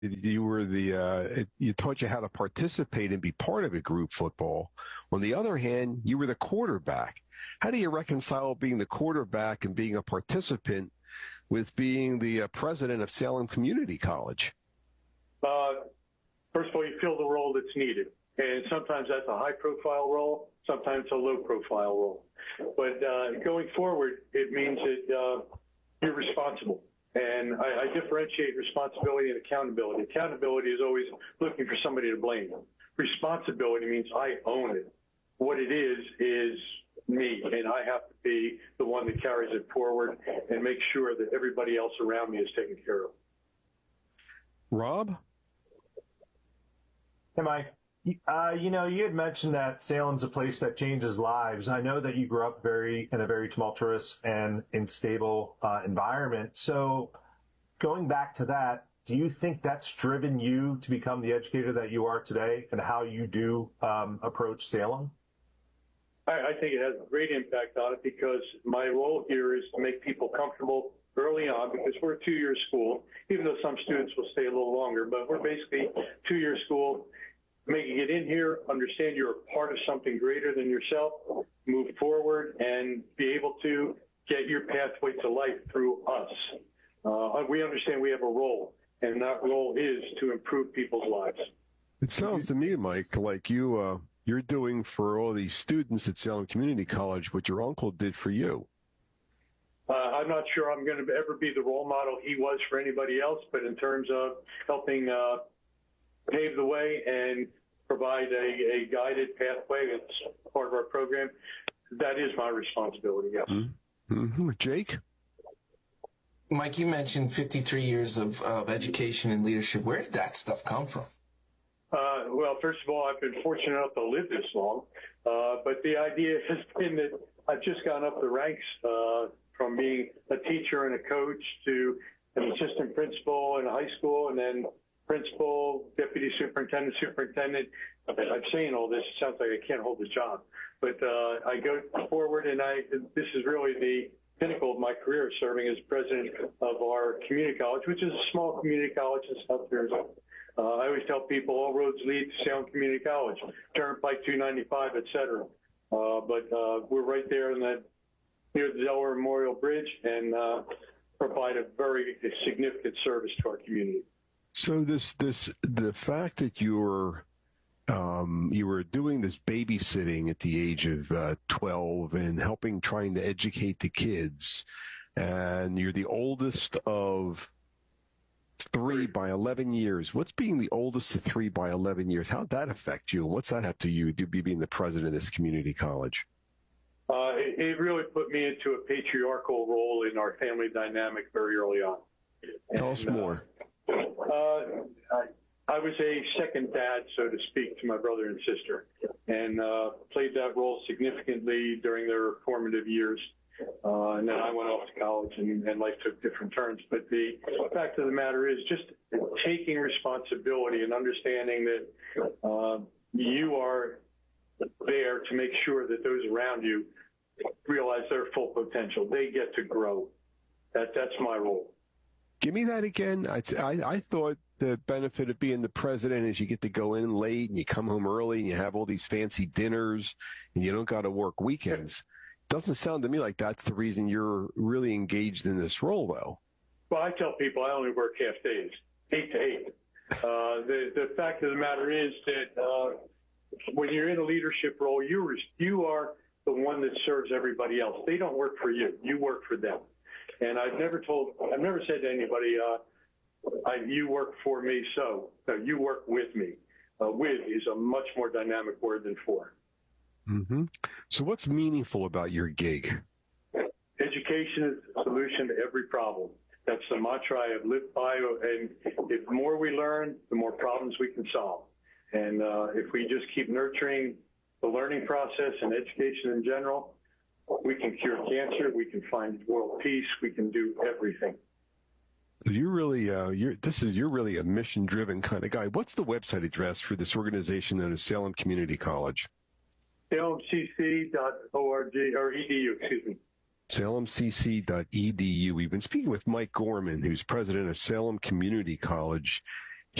You were you taught you how to participate and be part of a group football. On the other hand, you were the quarterback. How do you reconcile being the quarterback and being a participant with being the president of Salem Community College? First of all, you fill the role that's needed. And sometimes that's a high-profile role, sometimes a low-profile role. But going forward, it means that you're responsible. And I differentiate responsibility and accountability. Accountability is always looking for somebody to blame. Responsibility means I own it. What it is me, and I have to be the one that carries it forward and make sure that everybody else around me is taken care of. Rob? Hey, Mike. You had mentioned that Salem's a place that changes lives. I know that you grew up in a very tumultuous and unstable environment. So going back to that, do you think that's driven you to become the educator that you are today and how you do approach Salem? I think it has a great impact on it because my role here is to make people comfortable early on because we're a two-year school, even though some students will stay a little longer, but we're basically two-year school. Making it in here, understand you're a part of something greater than yourself, move forward, and be able to get your pathway to life through us. We understand we have a role, and that role is to improve people's lives. It sounds to me, Mike, like you're doing for all these students at Salem Community College what your uncle did for you. I'm not sure I'm going to ever be the role model he was for anybody else, but in terms of helping pave the way and provide a guided pathway as part of our program, that is my responsibility, yes. Mm-hmm. Jake? Mike, you mentioned 53 years of education and leadership. Where did that stuff come from? Well, first of all, I've been fortunate enough to live this long, but the idea has been that I've just gone up the ranks from being a teacher and a coach to an assistant principal in a high school, and then principal, deputy superintendent, superintendent. I'm saying all this, it sounds like I can't hold the job. But I go forward, and this is really the pinnacle of my career, serving as president of our community college, which is a small community college in South Jersey. I always tell people all roads lead to Salem Community College, Turnpike 295, et cetera. But we're right there near the Delaware Memorial Bridge and provide a very significant service to our community. So the fact that you were doing this babysitting at the age of 12 and trying to educate the kids, and you're the oldest of three by 11 years. What's being the oldest of three by 11 years? How'd that affect you? And what's that have to you do being the president of this community college? It really put me into a patriarchal role in our family dynamic very early on. Tell us more. I was a second dad, so to speak, to my brother and sister, and played that role significantly during their formative years. And then I went off to college, and life took different turns. But the fact of the matter is just taking responsibility and understanding that you are there to make sure that those around you realize their full potential. They get to grow. That's my role. Give me that again. I thought the benefit of being the president is you get to go in late and you come home early and you have all these fancy dinners and you don't got to work weekends. Doesn't sound to me like that's the reason you're really engaged in this role, though. Well, I tell people I only work half days, 8 to 8. The fact of the matter is that when you're in a leadership role, you are the one that serves everybody else. They don't work for you. You work for them. And I've never said to anybody, you work for me, so no, you work with me. With is a much more dynamic word than for. Mm-hmm. So what's meaningful about your gig? Education is the solution to every problem. That's the mantra I have lived by. And the more we learn, the more problems we can solve. And if we just keep nurturing the learning process and education in general, we can cure cancer, we can find world peace, we can do everything. You're really a mission-driven kind of guy. What's the website address for this organization known as Salem Community College? salemcc.org or edu, excuse me. salemcc.edu. We've been speaking with Mike Gorman, who's president of Salem Community College.